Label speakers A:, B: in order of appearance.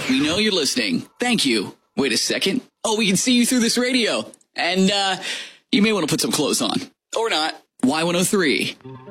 A: We know you're listening. Thank you. Wait a second. Oh, we can see you through this radio. And, you may want to put some clothes on. Or not. Y103.